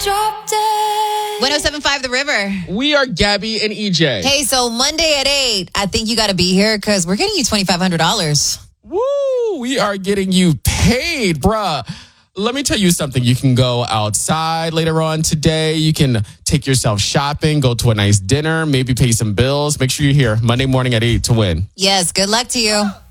107.5 The River. We are Gabby and EJ. Hey, so Monday at 8, I think you got to be here because we're getting you $2,500. Woo! We are getting you paid, bruh. Let me tell you something. You can go outside later on today. You can take yourself shopping, go to a nice dinner, maybe pay some bills. Make sure you're here Monday morning at 8 to win. Yes, good luck to you.